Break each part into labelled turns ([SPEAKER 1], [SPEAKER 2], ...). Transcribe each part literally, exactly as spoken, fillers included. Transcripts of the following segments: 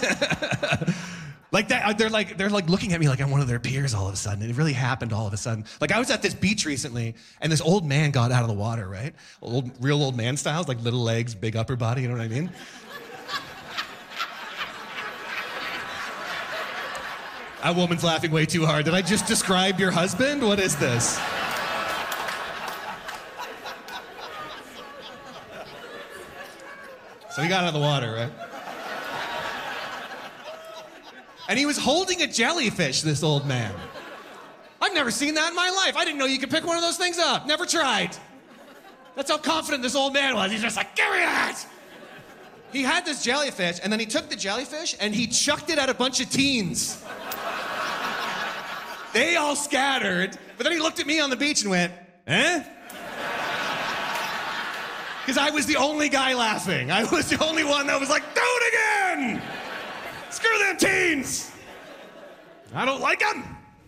[SPEAKER 1] Like that, they're like they're like looking at me like I'm one of their peers all of a sudden. It really happened all of a sudden. Like I was at this beach recently, and this old man got out of the water, right? Old, real old man styles, like little legs, big upper body. You know what I mean? That woman's laughing way too hard. Did I just describe your husband? What is this? So he got out of the water, right? And he was holding a jellyfish, this old man. I've never seen that in my life. I didn't know you could pick one of those things up. Never tried. That's how confident this old man was. He's just like, give me that! He had this jellyfish, and then he took the jellyfish and he chucked it at a bunch of teens. They all scattered, but then he looked at me on the beach and went, eh? Because I was the only guy laughing. I was the only one that was like, do it again! Screw them teens! I don't like them!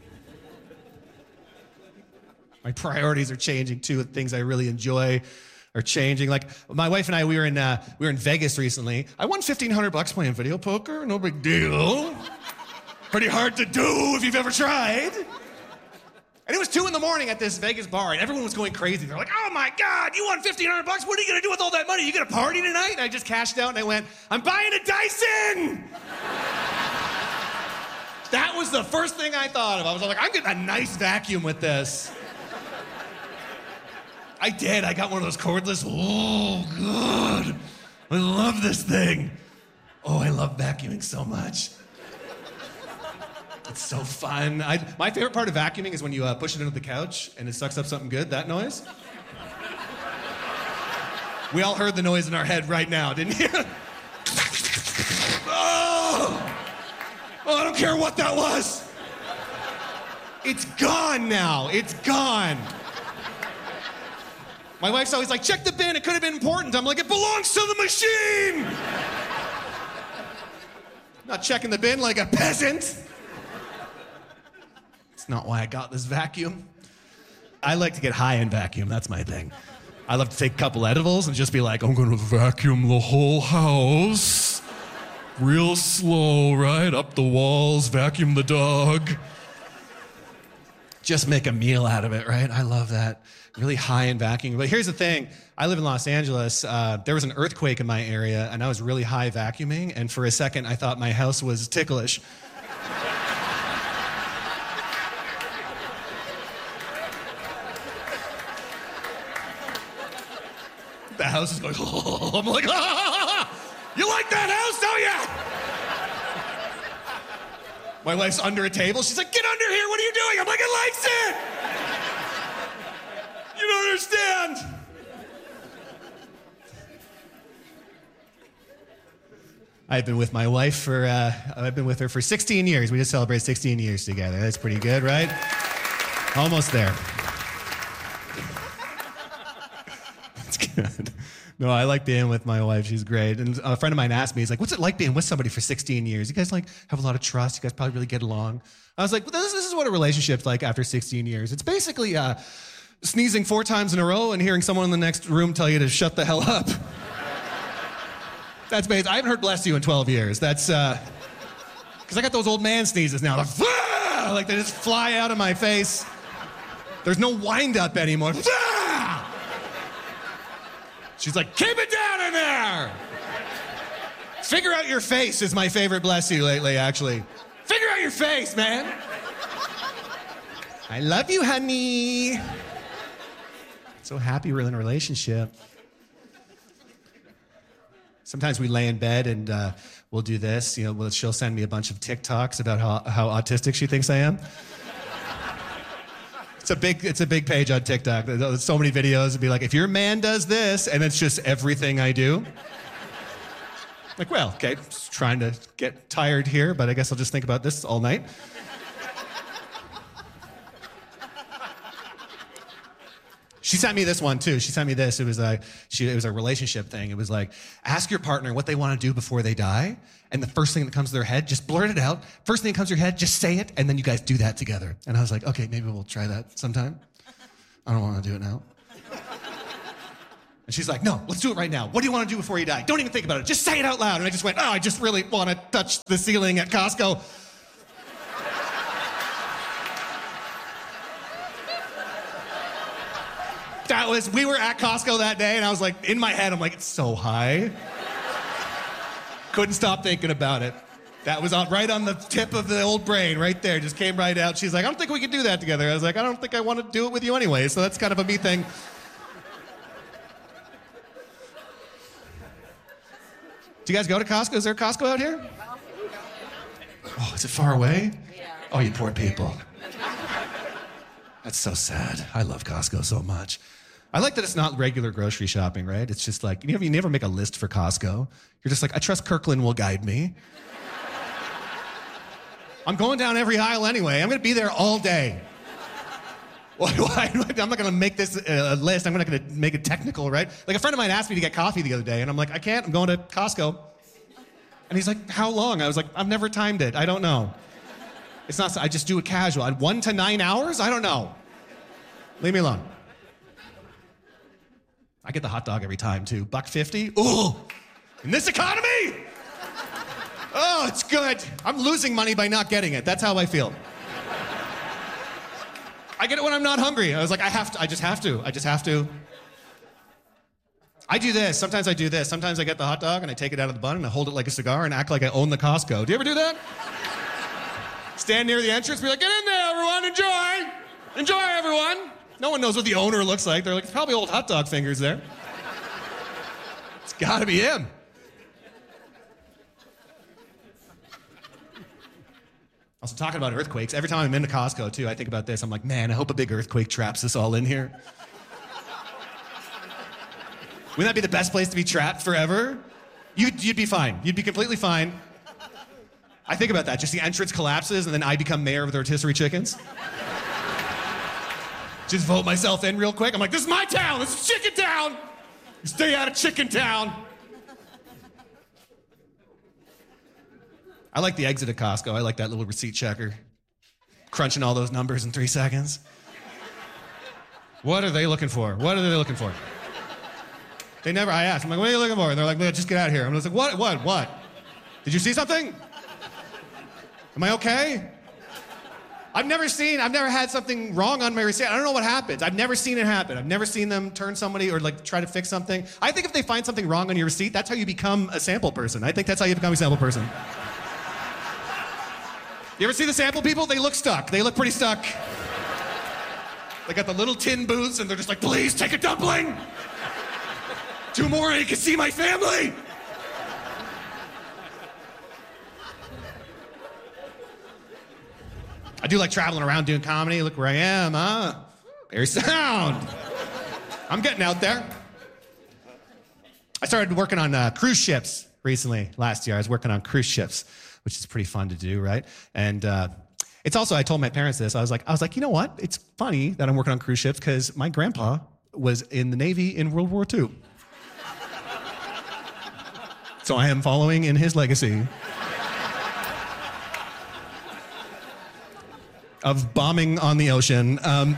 [SPEAKER 1] My priorities are changing too. Things I really enjoy are changing. Like my wife and I, we were in uh, we were in Vegas recently. I won fifteen hundred bucks playing video poker. No big deal. Pretty hard to do if you've ever tried. And it was two in the morning at this Vegas bar, and everyone was going crazy. They're like, "Oh my God, you won fifteen hundred bucks? What are you gonna do with all that money? You gonna party tonight?" And I just cashed out and I went, "I'm buying a Dyson." That was the first thing I thought of. I was like, "I'm getting a nice vacuum with this." I did. I got one of those cordless. Oh, God. I love this thing. Oh, I love vacuuming so much. It's so fun. I, my favorite part of vacuuming is when you uh, push it into the couch and it sucks up something good, that noise. We all heard the noise in our head right now, didn't you? Oh! Oh, I don't care what that was. It's gone now. It's gone. My wife's always like, check the bin, it could have been important. I'm like, it belongs to the machine! Not checking the bin like a peasant. It's not why I got this vacuum. I like to get high and vacuum, that's my thing. I love to take a couple edibles and just be like, I'm gonna vacuum the whole house. Real slow, right? Up the walls, vacuum the dog. Just make a meal out of it, right? I love that. Really high in vacuuming. But here's the thing. I live in Los Angeles. Uh, there was an earthquake in my area, and I was really high vacuuming, and for a second, I thought my house was ticklish. The house is going, oh, I'm like, ah, you like that house, don't you? My wife's under a table. She's like, get under here. What are you doing? I'm like, it likes it. You don't understand. I've been with my wife for, uh, I've been with her for sixteen years. We just celebrated sixteen years together. That's pretty good, right? Almost there. That's good. No, I like being with my wife. She's great. And a friend of mine asked me, he's like, what's it like being with somebody for sixteen years? You guys like have a lot of trust. You guys probably really get along. I was like, well, this, this is what a relationship's like after sixteen years. It's basically uh, sneezing four times in a row and hearing someone in the next room tell you to shut the hell up. That's basically, I haven't heard bless you in twelve years. That's, uh, because I got those old man sneezes now. Like, ah! Like they just fly out of my face. There's no wind up anymore. Ah! She's like, keep it down in there. Figure out your face is my favorite bless you lately, actually. Figure out your face, man. I love you, honey. So happy we're in a relationship. Sometimes we lay in bed and uh, we'll do this. You know, well, she'll send me a bunch of TikToks about how, how autistic she thinks I am. It's a big, it's a big page on TikTok. There's so many videos. It'd be like, if your man does this, and it's just everything I do. Like, well, okay, just trying to get tired here, but I guess I'll just think about this all night. She sent me this one too. She sent me this. It was a, she, it was a relationship thing. It was like, ask your partner what they want to do before they die, and the first thing that comes to their head, just blurt it out. First thing that comes to your head, just say it, and then you guys do that together. And I was like, okay, maybe we'll try that sometime. I don't want to do it now. And she's like, no, let's do it right now. What do you want to do before you die? Don't even think about it. Just say it out loud. And I just went, oh, I just really want to touch the ceiling at Costco. That was, we were at Costco that day, and I was like, in my head, I'm like, it's so high. Couldn't stop thinking about it. That was on, right on the tip of the old brain, right there. Just came right out. She's like, I don't think we can do that together. I was like, I don't think I want to do it with you anyway, so that's kind of a me thing. Do you guys go to Costco? Is there a Costco out here? Oh, is it far away? Oh, you poor people. That's so sad. I love Costco so much. I like that it's not regular grocery shopping, right? It's just like, you never, you never make a list for Costco. You're just like, I trust Kirkland will guide me. I'm going down every aisle anyway. I'm going to be there all day. Why, why, I'm not going to make this a list. I'm not going to make it technical, right? Like a friend of mine asked me to get coffee the other day, and I'm like, I can't. I'm going to Costco. And he's like, how long? I was like, I've never timed it. I don't know. It's not, I just do it casual. One to nine hours? I don't know. Leave me alone. I get the hot dog every time, too. Buck fifty? Ooh! In this economy? Oh, it's good. I'm losing money by not getting it. That's how I feel. I get it when I'm not hungry. I was like, I have to. I just have to. I just have to. I do this. Sometimes I do this. Sometimes I get the hot dog and I take it out of the bun and I hold it like a cigar and act like I own the Costco. Do you ever do that? Stand near the entrance, be like, get in there, everyone, enjoy. Enjoy, everyone. No one knows what the owner looks like. They're like, it's probably old hot dog fingers there. It's gotta be him. Also, talking about earthquakes, every time I'm into Costco, too, I think about this. I'm like, man, I hope a big earthquake traps us all in here. Wouldn't that be the best place to be trapped forever? You'd, you'd be fine. You'd be completely fine. I think about that. Just the entrance collapses, and then I become mayor of the rotisserie chickens. Just vote myself in real quick. I'm like, this is my town. This is Chicken Town. You stay out of Chicken Town. I like the exit at Costco. I like that little receipt checker. Crunching all those numbers in three seconds. What are they looking for? What are they looking for? They never, I asked, I'm like, what are you looking for? And they're like, just get out of here. I'm just like, what, what, what? Did you see something? Am I okay? I've never seen, I've never had something wrong on my receipt. I don't know what happens. I've never seen it happen. I've never seen them turn somebody or like try to fix something. I think if they find something wrong on your receipt, that's how you become a sample person. I think that's how you become a sample person. You ever see the sample people? They look stuck. They look pretty stuck. They got the little tin booths and they're just like, please take a dumpling. Two more and you can see my family. I do like traveling around doing comedy. Look where I am, huh? Very sound. I'm getting out there. I started working on uh, cruise ships recently, last year. I was working on cruise ships, which is pretty fun to do, right? And uh, it's also, I told my parents this. I was like, I was like, you know what? It's funny that I'm working on cruise ships because my grandpa was in the Navy in World War Two. So I am following in his legacy of bombing on the ocean. Um,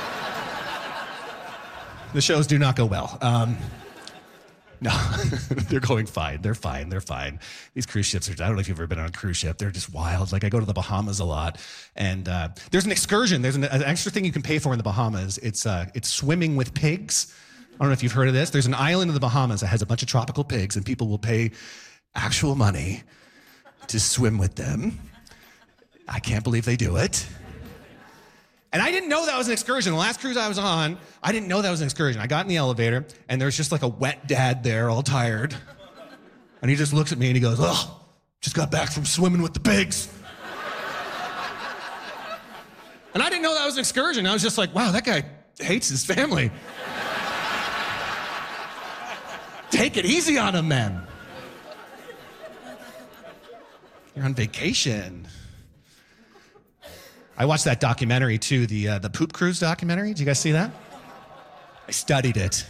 [SPEAKER 1] the shows do not go well. Um, no, they're going fine. They're fine. They're fine. These cruise ships are, I don't know if you've ever been on a cruise ship. They're just wild. Like I go to the Bahamas a lot and uh, there's an excursion. There's an, an extra thing you can pay for in the Bahamas. It's, uh, it's swimming with pigs. I don't know if you've heard of this. There's an island in the Bahamas that has a bunch of tropical pigs and people will pay actual money to swim with them. I can't believe they do it. And I didn't know that was an excursion. The last cruise I was on, I didn't know that was an excursion. I got in the elevator, and there's just like a wet dad there, all tired. And he just looks at me and he goes, oh, just got back from swimming with the pigs. And I didn't know that was an excursion. I was just like, wow, that guy hates his family. Take it easy on him, man. You're on vacation. I watched that documentary too, the uh, the Poop Cruise documentary. Did you guys see that? I studied it.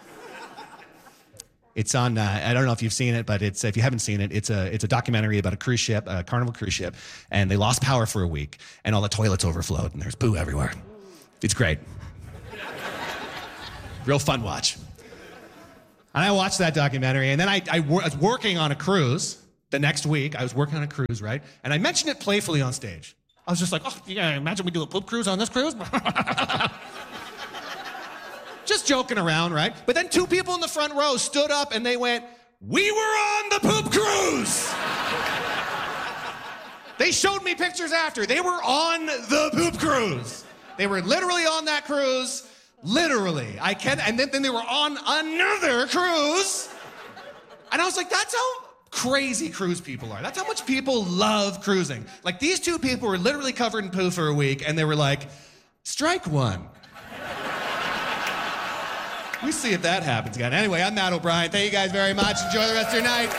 [SPEAKER 1] It's on. Uh, I don't know if you've seen it, but it's if you haven't seen it, it's a it's a documentary about a cruise ship, a Carnival cruise ship, and they lost power for a week, and all the toilets overflowed, and there's poo everywhere. It's great. Real fun watch. And I watched that documentary, and then I, I, wor- I was working on a cruise the next week. I was working on a cruise, right? And I mentioned it playfully on stage. I was just like, oh, yeah, imagine we do a poop cruise on this cruise. Just joking around, right? But then two people in the front row stood up and they went, we were on the poop cruise. They showed me pictures after. They were on the poop cruise. They were literally on that cruise. Literally. I can, and then, then they were on another cruise. And I was like, that's how crazy cruise people are. That's how much people love cruising. Like, these two people were literally covered in poo for a week, and they were like, strike one. We see if that happens again. Anyway, I'm Matt O'Brien. Thank you guys very much. Enjoy the rest of your night.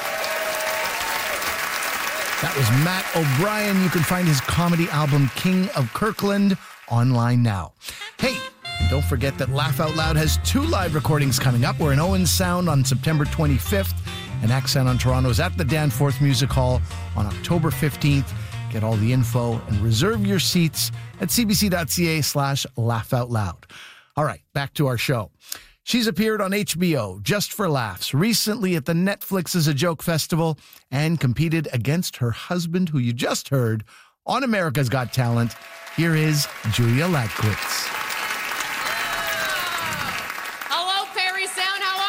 [SPEAKER 2] That was Matt O'Brien. You can find his comedy album, King of Kirkland, online now. Hey, don't forget that Laugh Out Loud has two live recordings coming up. We're in Owen Sound on September twenty-fifth, and Accent on Toronto is at the Danforth Music Hall on October fifteenth. Get all the info and reserve your seats at cbc.ca slash laugh out loud. All right, back to our show. She's appeared on H B O, Just for Laughs, recently at the Netflix Is a Joke Festival, and competed against her husband, who you just heard, on America's Got Talent. Here is Julia Ladkowitz.
[SPEAKER 3] Hello, Perry Sound. How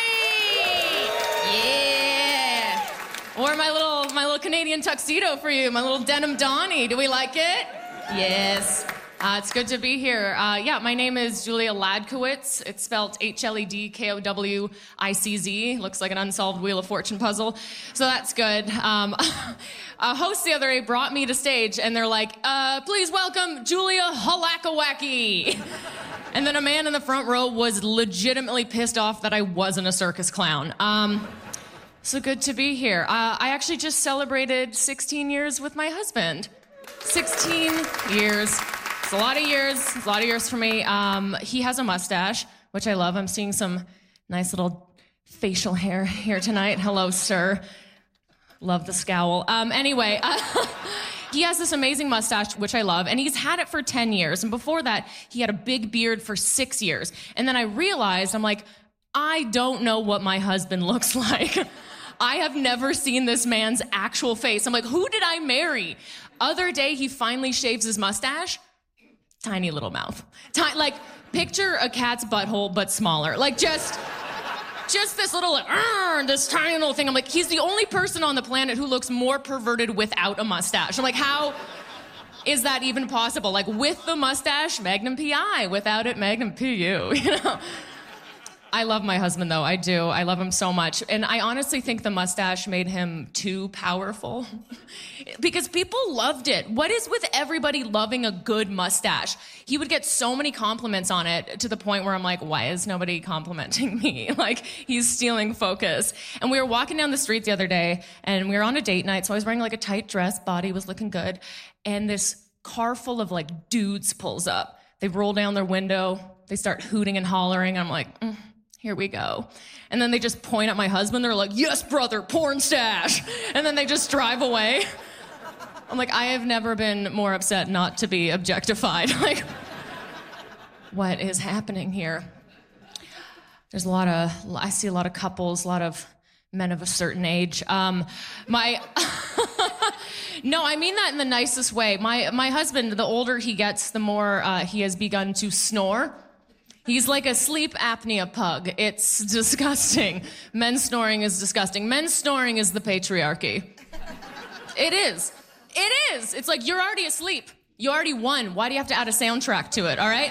[SPEAKER 3] are we? Yeah. Wore my little, my little Canadian tuxedo for you, my little denim Donnie. Do we like it? Yes. Uh, it's good to be here. Uh, yeah, my name is Julia Ladkowitz. It's spelled H L E D K O W I C Z. Looks like an unsolved Wheel of Fortune puzzle. So that's good. Um, a host the other day brought me to stage, and they're like, uh, please welcome Julia Halakawaki. And then a man in the front row was legitimately pissed off that I wasn't a circus clown. Um, so good to be here. Uh, I actually just celebrated sixteen years with my husband. sixteen years. It's a lot of years. It's a lot of years for me. Um, he has a mustache, which I love. I'm seeing some nice little facial hair here tonight. Hello, sir. Love the scowl. Um, anyway, uh, he has this amazing mustache, which I love, and he's had it for ten years. And before that, he had a big beard for six years. And then I realized, I'm like, I don't know what my husband looks like. I have never seen this man's actual face. I'm like, who did I marry? Other day, he finally shaves his mustache. Tiny little mouth. Ti- like, picture a cat's butthole, but smaller. Like, just, just this little, like, this tiny little thing. I'm like, he's the only person on the planet who looks more perverted without a mustache. I'm like, how is that even possible? Like, with the mustache, Magnum P I. Without it, Magnum P U, you know? I love my husband, though. I do. I love him so much. And I honestly think the mustache made him too powerful because people loved it. What is with everybody loving a good mustache? He would get so many compliments on it to the point where I'm like, why is nobody complimenting me? Like, he's stealing focus. And we were walking down the street the other day, and we were on a date night, so I was wearing like a tight dress, body was looking good, and this car full of like dudes pulls up. They roll down their window, they start hooting and hollering. I'm like, mm. Here we go. And then they just point at my husband. They're like, yes, brother, porn stash. And then they just drive away. I'm like, I have never been more upset not to be objectified. Like, what is happening here? There's a lot of, I see a lot of couples, a lot of men of a certain age. Um, my, no, I mean that in the nicest way. My, my husband, the older he gets, the more uh, he has begun to snore. He's like a sleep apnea pug. It's disgusting. Men snoring is disgusting. Men snoring is the patriarchy. It is. It is. It's like, you're already asleep. You already won. Why do you have to add a soundtrack to it, all right?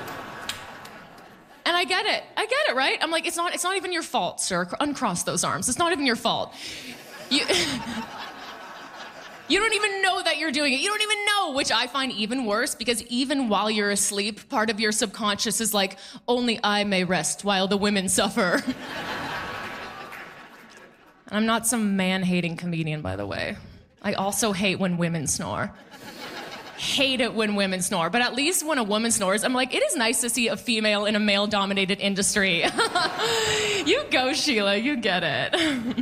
[SPEAKER 3] And I get it. I get it, right? I'm like, it's not, it's not even your fault, sir. Uncross those arms. It's not even your fault. You... You don't even know that you're doing it. You don't even know, which I find even worse, because even while you're asleep, part of your subconscious is like, only I may rest while the women suffer. And I'm not some man-hating comedian, by the way. I also hate when women snore. Hate it when women snore. But at least when a woman snores, I'm like, it is nice to see a female in a male-dominated industry. You go, Sheila. You get it.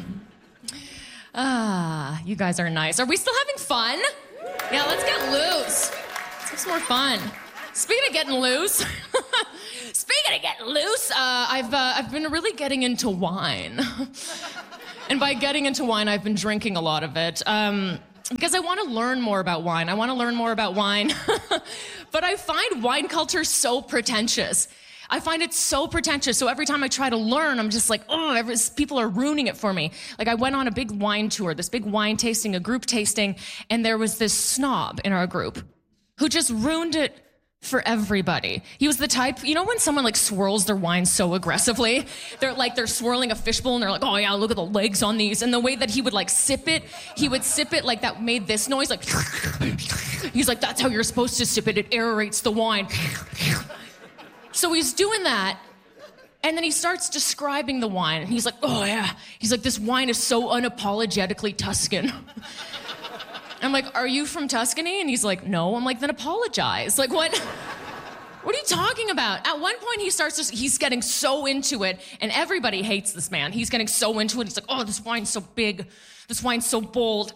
[SPEAKER 3] Ah, you guys are nice. Are we still having fun? Yeah, let's get loose. Let's have some more fun. Speaking of getting loose, speaking gonna get loose. Uh, I've uh, I've been really getting into wine, and by getting into wine, I've been drinking a lot of it. Um, because I want to learn more about wine. I want to learn more about wine, but I find wine culture so pretentious. I find it so pretentious. So every time I try to learn, I'm just like, oh, every, people are ruining it for me. Like I went on a big wine tour, this big wine tasting, a group tasting, and there was this snob in our group who just ruined it for everybody. He was the type, you know when someone like swirls their wine so aggressively? They're like, they're swirling a fishbowl and they're like, oh yeah, look at the legs on these. And the way that he would like sip it, he would sip it like that made this noise, like, he's like, that's how you're supposed to sip it. It aerates the wine. So he's doing that, and then he starts describing the wine, and he's like, oh yeah. He's like, this wine is so unapologetically Tuscan. I'm like, are you from Tuscany? And he's like, no. I'm like, then apologize. Like, what? What are you talking about? At one point, he starts to, he's getting so into it, and everybody hates this man. He's getting so into it. He's like, oh, this wine's so big. This wine's so bold.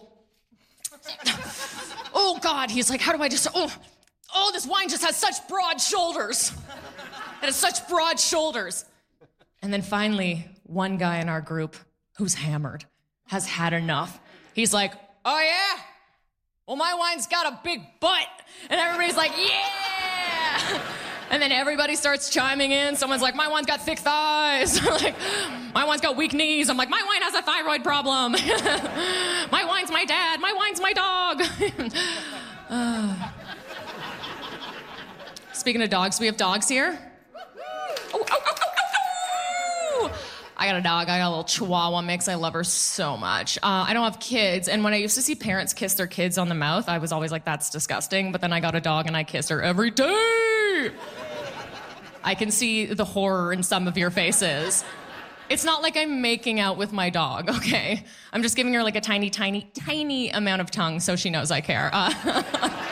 [SPEAKER 3] Oh, God. He's like, how do I just, oh, oh, this wine just has such broad shoulders. It has such broad shoulders. And then finally, one guy in our group who's hammered has had enough. He's like, oh yeah? Well, my wine's got a big butt. And everybody's like, yeah! And then everybody starts chiming in. Someone's like, my wine's got thick thighs. Like, my wine's got weak knees. I'm like, my wine has a thyroid problem. My wine's my dad. My wine's my dog. uh. Speaking of dogs, we have dogs here. Oh, oh, oh, oh, oh. I got a dog. I got a little Chihuahua mix. I love her so much. Uh, I don't have kids, and when I used to see parents kiss their kids on the mouth, I was always like, that's disgusting. But then I got a dog, and I kiss her every day. I can see the horror in some of your faces. It's not like I'm making out with my dog, okay? I'm just giving her like a tiny, tiny, tiny amount of tongue so she knows I care. Uh,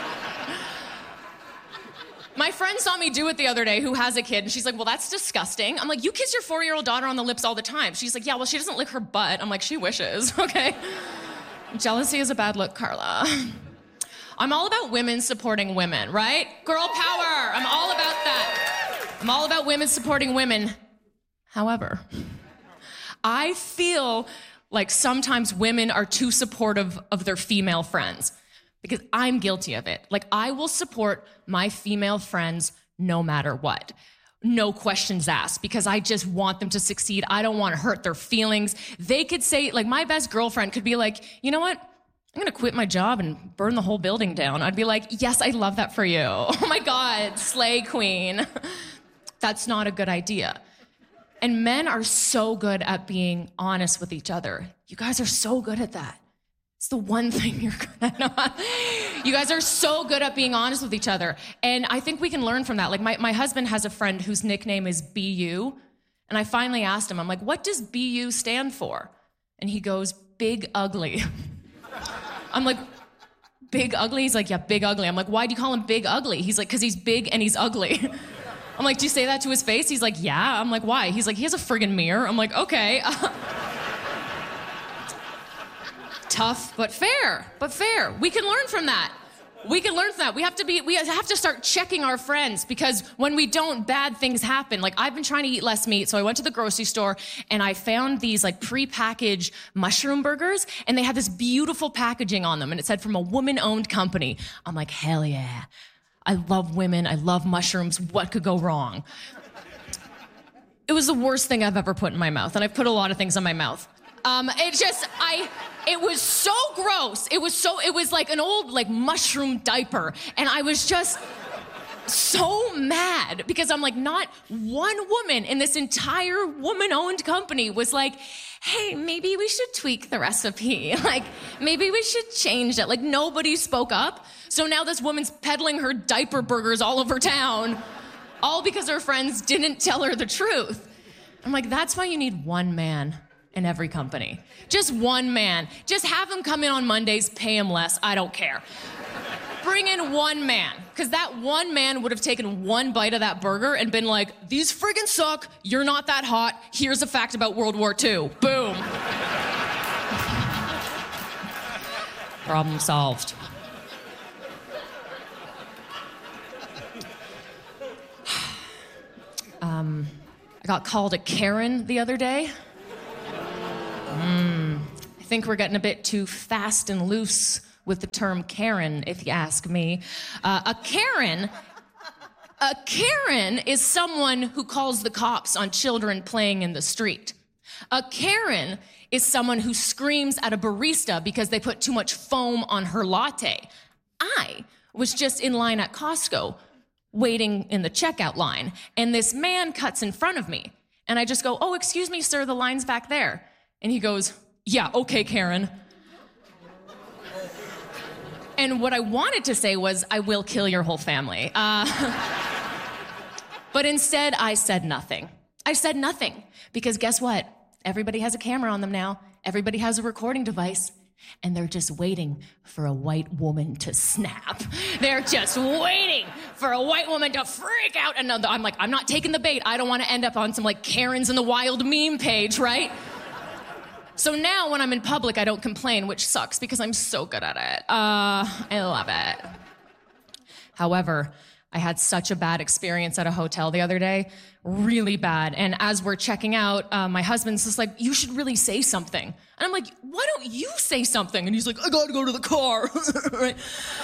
[SPEAKER 3] My friend saw me do it the other day, who has a kid, and she's like, well, that's disgusting. I'm like, you kiss your four-year-old daughter on the lips all the time. She's like, yeah, well, she doesn't lick her butt. I'm like, she wishes, okay? Jealousy is a bad look, Carla. I'm all about women supporting women, right? Girl power, I'm all about that. I'm all about women supporting women. However, I feel like sometimes women are too supportive of their female friends. Because I'm guilty of it. Like, I will support my female friends no matter what. No questions asked, because I just want them to succeed. I don't want to hurt their feelings. They could say, like, my best girlfriend could be like, you know what? I'm going to quit my job and burn the whole building down. I'd be like, yes, I love that for you. Oh my God, slay queen. That's not a good idea. And men are so good at being honest with each other. You guys are so good at that. It's the one thing you're good at. You guys are so good at being honest with each other. And I think we can learn from that. Like my, my husband has a friend whose nickname is B U. And I finally asked him, I'm like, what does B U stand for? And he goes, big ugly. I'm like, big ugly? He's like, yeah, big ugly. I'm like, why do you call him big ugly? He's like, because he's big and he's ugly. I'm like, do you say that to his face? He's like, yeah. I'm like, why? He's like, he has a friggin' mirror. I'm like, okay. Tough, but fair, but fair. We can learn from that. We can learn from that. We have to be, we have to start checking our friends, because when we don't, bad things happen. Like, I've been trying to eat less meat, so I went to the grocery store and I found these like pre-packaged mushroom burgers, and they had this beautiful packaging on them, and it said from a woman-owned company. I'm like, hell yeah. I love women. I love mushrooms. What could go wrong? It was the worst thing I've ever put in my mouth, and I've put a lot of things in my mouth. Um, it just, I, it was so gross. It was so, it was like an old, like, mushroom diaper. And I was just so mad, because I'm like, not one woman in this entire woman-owned company was like, hey, maybe we should tweak the recipe. Like, maybe we should change it. Like, nobody spoke up. So now this woman's peddling her diaper burgers all over town, all because her friends didn't tell her the truth. I'm like, that's why you need one man in every company. Just one man. Just have him come in on Mondays, pay him less, I don't care. Bring in one man, because that one man would have taken one bite of that burger and been like, these friggin' suck, you're not that hot, here's a fact about World War Two. Boom. Problem solved. Um, I got called a Karen the other day. Mm, I think we're getting a bit too fast and loose with the term Karen, if you ask me. Uh, a Karen, a Karen is someone who calls the cops on children playing in the street. A Karen is someone who screams at a barista because they put too much foam on her latte. I was just in line at Costco, waiting in the checkout line, and this man cuts in front of me, and I just go, "Oh, excuse me, sir, the line's back there." And he goes, "Yeah, okay, Karen." And what I wanted to say was, "I will kill your whole family." Uh, but instead, I said nothing. I said nothing, because guess what? Everybody has a camera on them now. Everybody has a recording device. And they're just waiting for a white woman to snap. They're just waiting for a white woman to freak out. And I'm like, I'm not taking the bait. I don't want to end up on some like Karens in the Wild meme page, right? So now when I'm in public, I don't complain, which sucks because I'm so good at it. Uh, I love it. However, I had such a bad experience at a hotel the other day, really bad. And as we're checking out, uh, my husband's just like, "You should really say something." And I'm like, "Why don't you say something?" And he's like, "I gotta go to the car." Right?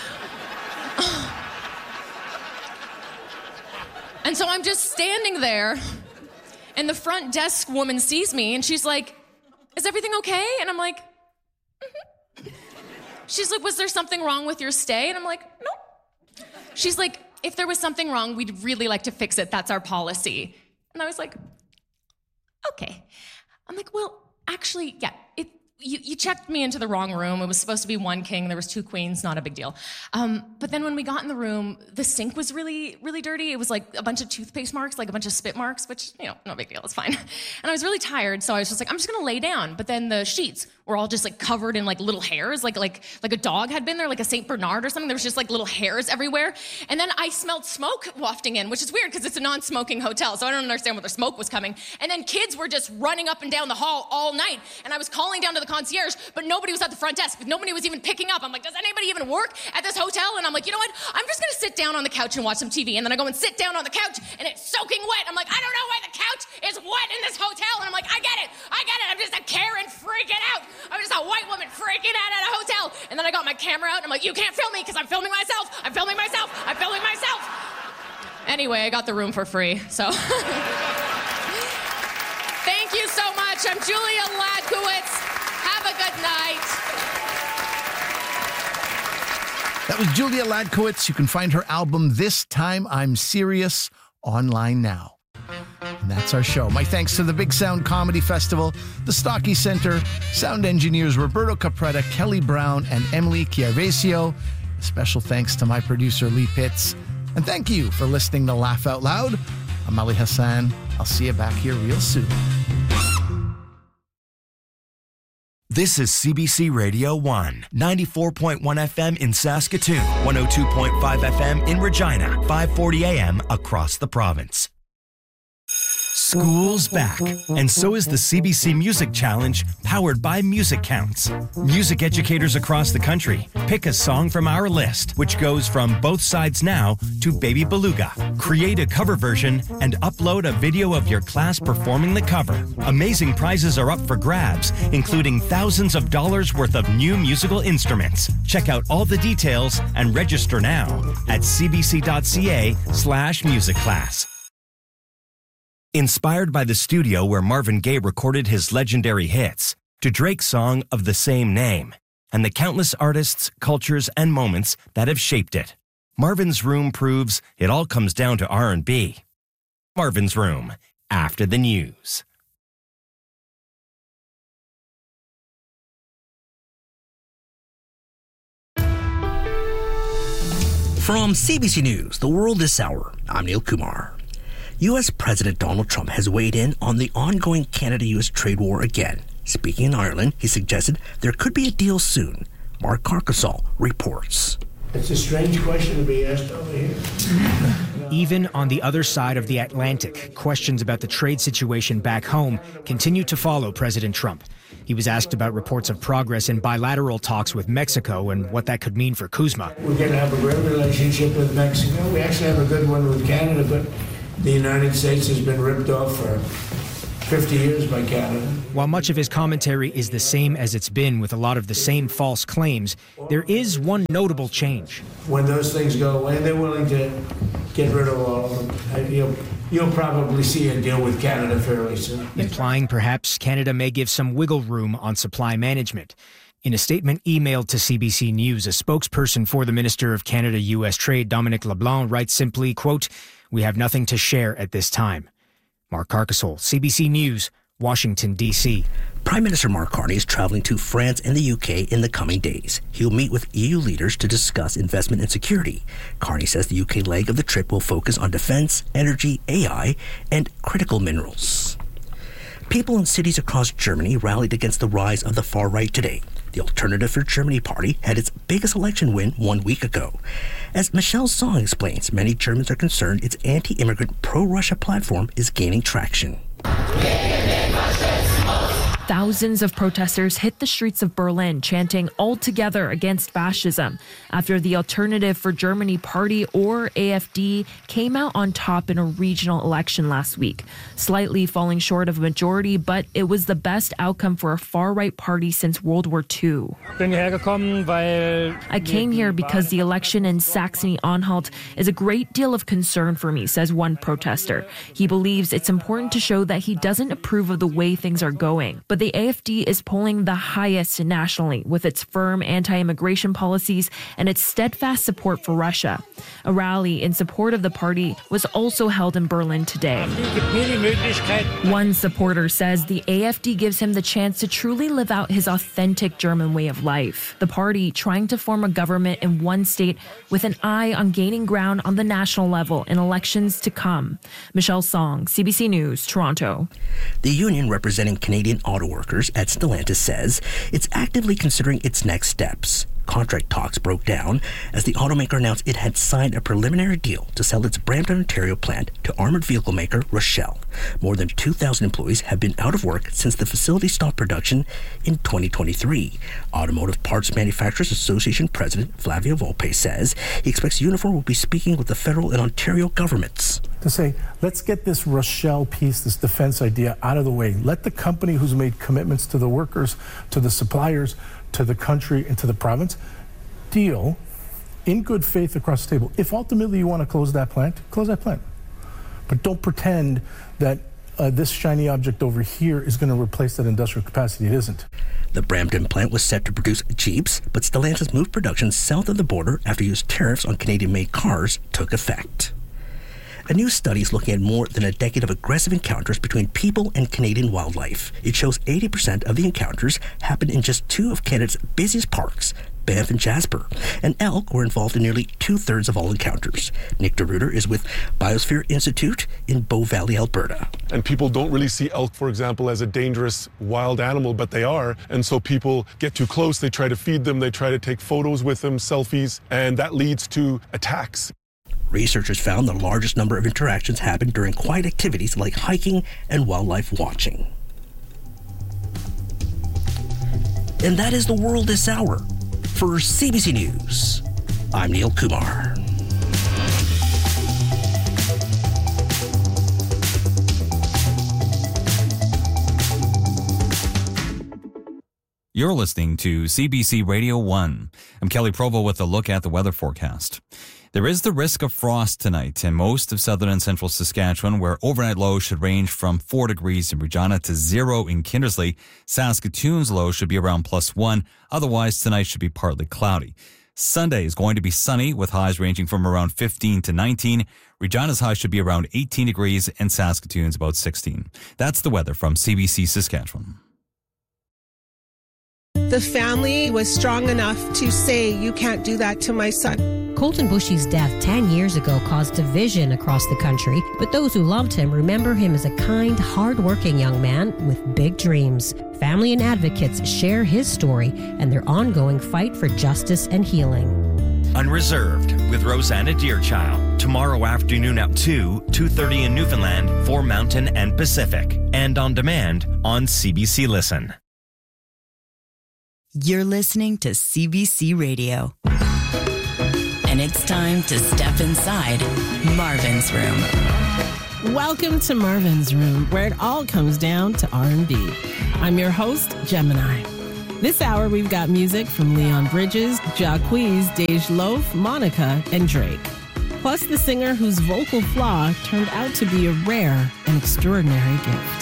[SPEAKER 3] And so I'm just standing there, and the front desk woman sees me, and she's like, "Is everything okay?" And I'm like, "Mm-hmm." She's like, "Was there something wrong with your stay?" And I'm like, "No." She's like, "If there was something wrong, we'd really like to fix it. That's our policy." And I was like, "Okay." I'm like, "Well, actually, yeah, it, you, you checked me into the wrong room. It was supposed to be one king. There was two queens. Not a big deal." Um, but then when we got in the room, the sink was really, really dirty. It was like a bunch of toothpaste marks, like a bunch of spit marks, which, you know, no big deal. It's fine. And I was really tired, so I was just like, I'm just going to lay down. But then the sheets were all just like covered in like little hairs, like like like a dog had been there, like a Saint Bernard or something. There was just like little hairs everywhere. And then I smelled smoke wafting in, which is weird because it's a non-smoking hotel, so I don't understand where the smoke was coming. And then kids were just running up and down the hall all night. And I was calling down to the concierge, but nobody was at the front desk. Nobody was even picking up. I'm like, does anybody even work at this hotel? And I'm like, you know what? I'm just gonna sit down on the couch and watch some T V. And then I go and sit down on the couch and it's soaking wet. I'm like, I don't know why the couch is wet in this hotel. And I'm like, I get it. I get it. I'm just a Karen freaking out. I'm just a white woman freaking out at a hotel. And then I got my camera out and I'm like, you can't film me because I'm filming myself. I'm filming myself. I'm filming myself. Anyway, I got the room for free, so. Thank you so much. I'm Julia Ladkowitz. Have a good night.
[SPEAKER 2] That was Julia Ladkowitz. You can find her album, This Time I'm Serious, online now. And that's our show. My thanks to the Big Sound Comedy Festival, the Stocky Center, sound engineers Roberto Capretta, Kelly Brown, and Emily Chiarvesio. Special thanks to my producer, Lee Pitts. And thank you for listening to Laugh Out Loud. I'm Ali Hassan. I'll see you back here real soon.
[SPEAKER 4] This is C B C Radio one, ninety-four point one F M in Saskatoon, one oh two point five F M in Regina, five forty A M across the province. School's back, and so is the C B C Music Challenge, powered by Music Counts. Music educators across the country pick a song from our list, which goes from Both Sides Now to Baby Beluga. Create a cover version and upload a video of your class performing the cover. Amazing prizes are up for grabs, including thousands of dollars worth of new musical instruments. Check out all the details and register now at cbc.ca slash music class. Inspired by the studio where Marvin Gaye recorded his legendary hits, to Drake's song of the same name, and the countless artists, cultures, and moments that have shaped it, Marvin's Room proves it all comes down to R and B. Marvin's Room, after the news.
[SPEAKER 5] From C B C News, The World This Hour, I'm Neil Kumar. U S President Donald Trump has weighed in on the ongoing Canada-U S trade war again. Speaking in Ireland, he suggested there could be a deal soon. Mark Carcasol reports.
[SPEAKER 6] It's a strange question to be asked over here.
[SPEAKER 7] Even on the other side of the Atlantic, questions about the trade situation back home continue to follow President Trump. He was asked about reports of progress in bilateral talks with Mexico and what that could mean for CUSMA.
[SPEAKER 6] We're going to have a great relationship with Mexico. We actually have a good one with Canada, but The United States has been ripped off for fifty years by Canada.
[SPEAKER 7] While much of his commentary is the same as it's been with a lot of the same false claims, there is one notable change.
[SPEAKER 6] When those things go away, they're willing to get rid of all of them. You'll, you'll probably see a deal with Canada fairly soon.
[SPEAKER 7] Implying perhaps Canada may give some wiggle room on supply management. In a statement emailed to C B C News, a spokesperson for the Minister of Canada-U S Trade, Dominic LeBlanc, writes simply, quote, "We have nothing to share at this time." Mark Carcassole, C B C News, Washington, D C
[SPEAKER 5] Prime Minister Mark Carney is traveling to France and the U K in the coming days. He'll meet with E U leaders to discuss investment and security. Carney says the U K leg of the trip will focus on defense, energy, A I, and critical minerals. People in cities across Germany rallied against the rise of the far right today. The Alternative for Germany party had its biggest election win one week ago. As Michelle Song explains, many Germans are concerned its anti-immigrant pro-Russia platform is gaining traction.
[SPEAKER 8] Thousands of protesters hit the streets of Berlin chanting "All Together Against Fascism" after the Alternative for Germany party, or A F D, came out on top in a regional election last week, slightly falling short of a majority, but it was the best outcome for a far-right party since World War Two. I came here because the election in Saxony-Anhalt is a great deal of concern for me, says one protester. He believes it's important to show that he doesn't approve of the way things are going, but the A F D is polling the highest nationally with its firm anti-immigration policies and its steadfast support for Russia. A rally in support of the party was also held in Berlin today. One supporter says the A F D gives him the chance to truly live out his authentic German way of life. The party trying to form a government in one state with an eye on gaining ground on the national level in elections to come. Michelle Song, C B C News, Toronto.
[SPEAKER 5] The union representing Canadian auto workers at Stellantis says it's actively considering its next steps. Contract talks broke down as the automaker announced it had signed a preliminary deal to sell its Brampton, Ontario plant to armored vehicle maker Rochelle. More than two thousand employees have been out of work since the facility stopped production in twenty twenty-three. Automotive Parts Manufacturers Association President Flavio Volpe says he expects Unifor will be speaking with the federal and Ontario governments
[SPEAKER 9] to say, let's get this Rochelle piece, this defense idea out of the way. Let the company who's made commitments to the workers, to the suppliers, to the country, and to the province deal in good faith across the table. If ultimately you want to close that plant, close that plant. But don't pretend that uh, this shiny object over here is going to replace that industrial capacity. It isn't.
[SPEAKER 5] The Brampton plant was set to produce Jeeps, but Stellantis moved production south of the border after U S tariffs on Canadian-made cars took effect. A new study is looking at more than a decade of aggressive encounters between people and Canadian wildlife. It shows eighty percent of the encounters happened in just two of Canada's busiest parks, Banff and Jasper, and elk were involved in nearly two-thirds of all encounters. Nick DeRuiter is with Biosphere Institute in Bow Valley, Alberta.
[SPEAKER 10] And people don't really see elk, for example, as a dangerous wild animal, but they are. And so people get too close, they try to feed them, they try to take photos with them, selfies, and that leads to attacks.
[SPEAKER 5] Researchers found the largest number of interactions happened during quiet activities like hiking and wildlife watching. And that is the world this hour. For C B C News, I'm Neil Kumar.
[SPEAKER 11] You're listening to C B C Radio one. I'm Kelly Provo with a look at the weather forecast. There is the risk of frost tonight in most of southern and central Saskatchewan, where overnight lows should range from four degrees in Regina to zero in Kindersley. Saskatoon's low should be around plus one. Otherwise, tonight should be partly cloudy. Sunday is going to be sunny with highs ranging from around fifteen to nineteen. Regina's high should be around eighteen degrees and Saskatoon's about sixteen. That's the weather from C B C Saskatchewan.
[SPEAKER 12] The family was strong enough to say, you can't do that to my son.
[SPEAKER 13] Colton Bushy's death ten years ago caused division across the country, but those who loved him remember him as a kind, hard-working young man with big dreams. Family and advocates share his story and their ongoing fight for justice and healing.
[SPEAKER 4] Unreserved with Rosanna Deerchild. Tomorrow afternoon at two, two thirty in Newfoundland for Mountain and Pacific. And on demand on C B C Listen.
[SPEAKER 14] You're listening to C B C Radio. And it's time to step inside Marvin's room.
[SPEAKER 15] Welcome to Marvin's Room, where it all comes down to R and B. I'm your host, Gemini. This hour, we've got music from Leon Bridges, Jacquees, Dej Loaf, Monica, and Drake. Plus the singer whose vocal flaw turned out to be a rare and extraordinary gift.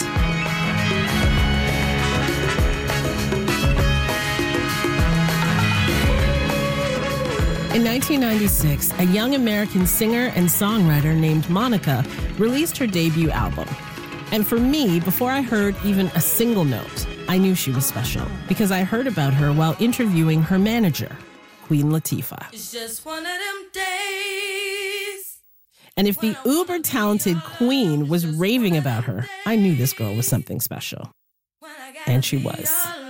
[SPEAKER 15] In nineteen ninety-six, a young American singer and songwriter named Monica released her debut album. And for me, before I heard even a single note, I knew she was special because I heard about her while interviewing her manager, Queen Latifah.
[SPEAKER 16] It's just one of them days.
[SPEAKER 15] And if the uber-talented Queen was raving about her, I knew this girl was something special. And she was.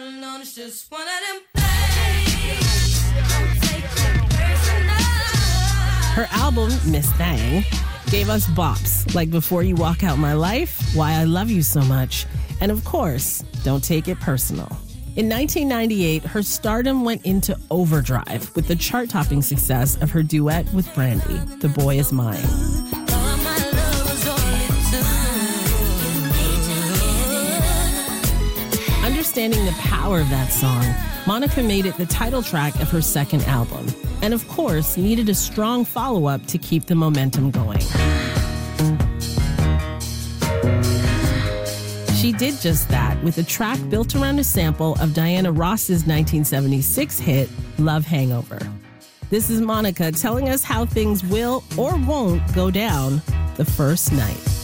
[SPEAKER 15] Her album, Miss Thang, gave us bops like Before You Walk Out My Life, Why I Love You So Much, and of course, Don't Take It Personal. In nineteen ninety-eight, her stardom went into overdrive with the chart-topping success of her duet with Brandy, The Boy Is Mine. Understanding the power of that song, Monica made it the title track of her second album, and of course, needed a strong follow-up to keep the momentum going. She did just that with a track built around a sample of Diana Ross's nineteen seventy-six hit, Love Hangover. This is Monica telling us how things will or won't go down the first night.